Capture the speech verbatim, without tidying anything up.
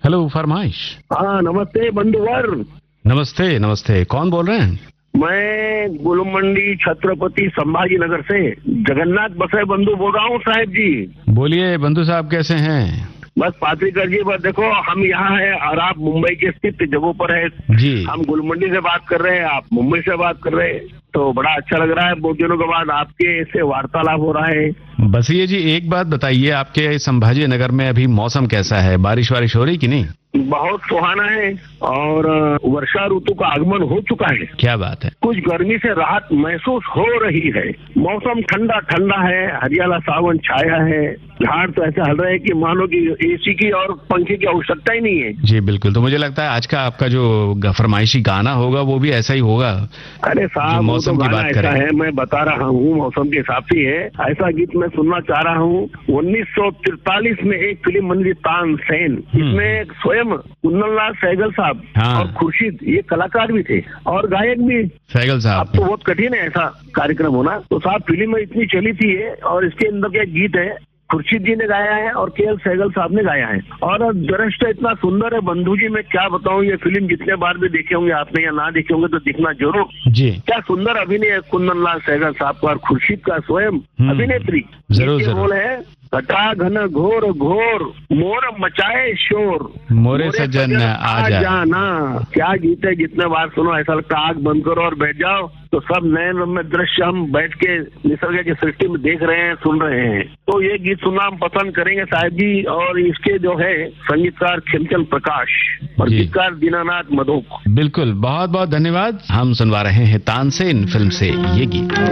Hello फरमाइश। हाँ नमस्ते बंधुवर। नमस्ते नमस्ते, कौन बोल रहे हैं? मैं गुलमंडी छत्रपति संभाजी नगर से जगन्नाथ बसय बंधु बोल रहा हूँ साहब जी। बोलिए बंधु साहब, कैसे हैं? बस पात्रिकर जी, बस देखो हम यहाँ हैं और आप मुंबई के स्थित जगहों पर है जी। हम गुलमंडी से बात कर रहे हैं, आप मुंबई से बात कर रहे हैं, तो बड़ा अच्छा लग रहा है। बहुत दिनों के बाद आपके से वार्तालाप हो रहा है। बस ये जी, एक बात बताइए, आपके संभाजी नगर में अभी मौसम कैसा है? बारिश वारिश हो रही कि नहीं? बहुत सुहाना है और वर्षा ऋतु का आगमन हो चुका है। क्या बात है। कुछ गर्मी से राहत महसूस हो रही है। मौसम ठंडा ठंडा है, हरियाला सावन छाया है, झाड़ तो ऐसा हल रहे हैं कि मानो कि एसी की और पंखे की आवश्यकता ही नहीं है। जी बिल्कुल, तो मुझे लगता है आज का आपका जो फरमाइशी गाना होगा वो भी ऐसा ही होगा। अरे साहब, मौसम तो की बात ऐसा करें है, मैं बता रहा हूँ मौसम के हिसाब से है। ऐसा गीत मैं सुनना चाह रहा हूँ। उन्नीस सौ तिरतालीस में एक फिल्म बनी थी तानसेन, इसमें स्वयं कुंदनलाल सहगल साहब हाँ। और खुर्शीद ये कलाकार भी थे और गायक भी। सहगल साहब, अब तो बहुत कठिन है ऐसा कार्यक्रम होना। तो साहब फिल्म इतनी चली थी और इसके अंदर क्या गीत है, खुर्शीद जी ने गाया है और के एल सहगल साहब ने गाया है और दृश्य इतना सुंदर है बंधु जी, मैं क्या बताऊं। ये फिल्म जितने बार भी देखे होंगे आपने या ना देखे होंगे तो दिखना जरूर जी। क्या सुंदर अभिनय है कुंदनलाल सहगल साहब का और खुर्शीद का स्वयं अभिनेत्री। जरूर जरूर बोल है, घटा घन घोर घोर मोर मचाए शोर, मोरे सज्जन आ जा। जाना। क्या गीत है, जितने बार सुनो ऐसा लगता है आग बंद करो और बैठ जाओ, तो सब नए रम्य दृश्य हम बैठ के निसर्ग की सृष्टि में देख रहे हैं, सुन रहे हैं। तो ये गीत सुनना हम पसंद करेंगे साहब जी। और इसके जो है संगीतकार खेमचंद प्रकाश और गीतकार दीनानाथ मधोक। बिल्कुल, बहुत बहुत धन्यवाद। हम सुनवा रहे हैं तानसेन फिल्म से ये गीत।